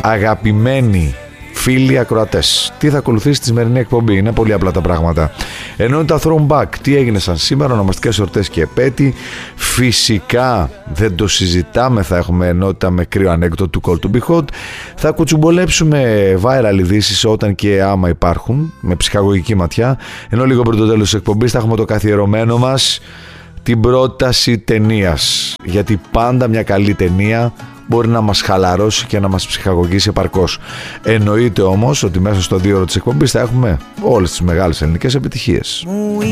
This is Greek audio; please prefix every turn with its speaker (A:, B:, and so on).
A: Αγαπημένοι φίλοι ακροατές, τι θα ακολουθήσει στη σημερινή εκπομπή? Είναι πολύ απλά τα πράγματα. Ενώ είναι τα throwback, τι έγινε σαν σήμερα, ονομαστικές εορτές και επέτειοι. Φυσικά δεν το συζητάμε, θα έχουμε ενότητα με κρύο ανέκδοτο του Call to Be Hot. Θα κουτσουμπολέψουμε viral ειδήσεις όταν και άμα υπάρχουν, με ψυχαγωγική ματιά. Ενώ λίγο πριν το τέλος της εκπομπής θα έχουμε το καθιερωμένο μας, την πρόταση ταινίας. Γιατί πάντα μια καλή ταινία μπορεί να μας χαλαρώσει και να μας ψυχαγωγήσει επαρκώς. Εννοείται όμως ότι μέσα στο 2 ώρο της εκπομπής θα έχουμε όλες τις μεγάλες ελληνικές επιτυχίες.